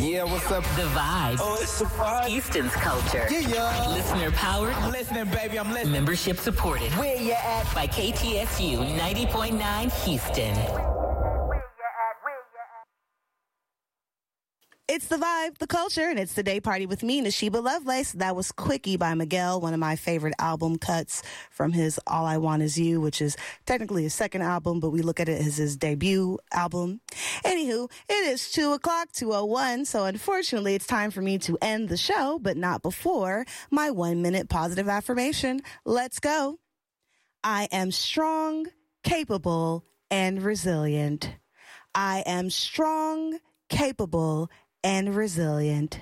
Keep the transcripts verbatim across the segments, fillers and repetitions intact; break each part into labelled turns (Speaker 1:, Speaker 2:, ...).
Speaker 1: Yeah, what's up?
Speaker 2: The Vibe.
Speaker 1: Oh, it's the vibe.
Speaker 2: Houston's culture.
Speaker 1: Yeah, yeah.
Speaker 2: Listener powered.
Speaker 1: I'm listening, baby. I'm listening.
Speaker 2: Membership supported.
Speaker 1: Where you at?
Speaker 2: By K T S U ninety point nine Houston.
Speaker 3: It's the vibe, the culture, and it's the day party with me, Nashiba Lovelace. That was Quickie by Miguel, one of my favorite album cuts from his All I Want Is You, which is technically his second album, but we look at it as his debut album. Anywho, it is two o'clock, two oh one, so unfortunately it's time for me to end the show, but not before my one-minute positive affirmation. Let's go. I am strong, capable, and resilient. I am strong, capable, and resilient.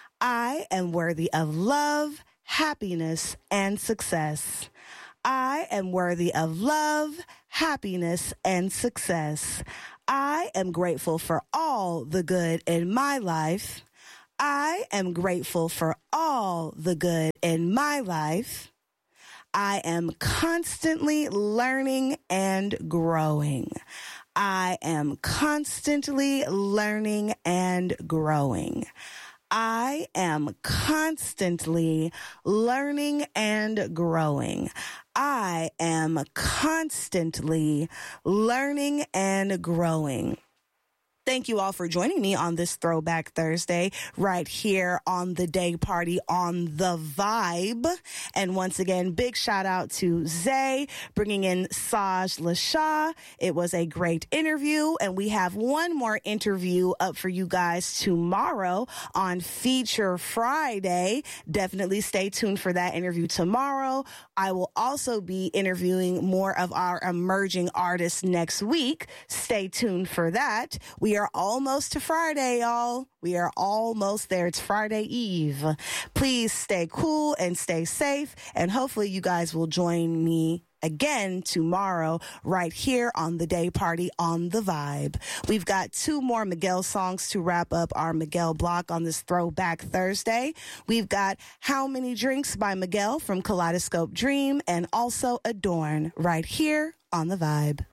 Speaker 3: I am worthy of love, happiness, and success. I am worthy of love, happiness, and success. I am grateful for all the good in my life. I am grateful for all the good in my life. I am constantly learning and growing. I am constantly learning and growing. I am constantly learning and growing. I am constantly learning and growing. Thank you all for joining me on this Throwback Thursday right here on the day party on The Vibe. And once again, big shout out to Zay bringing in Saj Lasha. It was a great interview, and we have one more interview up for you guys tomorrow on Feature Friday. Definitely stay tuned for that interview tomorrow. I will also be interviewing more of our emerging artists next week. Stay tuned for that. We are almost to Friday, y'all. We are almost there. It's Friday Eve. Please stay cool and stay safe. And hopefully you guys will join me again tomorrow right here on the day party on The Vibe. We've got two more Miguel songs to wrap up our Miguel block on this Throwback Thursday. We've got How Many Drinks by Miguel from Kaleidoscope Dream, and also Adorn right here on The Vibe.